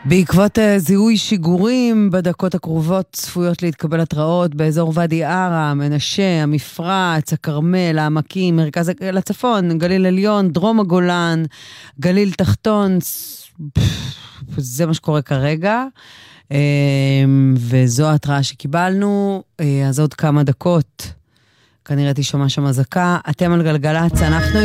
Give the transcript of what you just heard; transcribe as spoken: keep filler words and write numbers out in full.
בעקבות זיהוי שיגורים בדקות הקרובות צפויות להתקבל התראות באזור ואדי ערה, מנשה, המפרץ, הכרמל, העמקים, מרכז לצפון, גליל עליון, דרום הגולן, גליל תחתון. זה מה שקורה כרגע. וזו ההתראה שקיבלנו. אז עוד כמה דקות כנראה תשמע שם אזעקה. אתם על גלגלצ, אנחנו